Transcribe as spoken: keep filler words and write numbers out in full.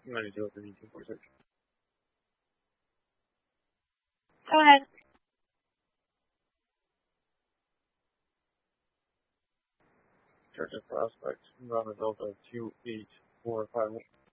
ninety-two, fifty-two, forty-six. Go ahead. Church of Prospect, Run Delta two eight four five.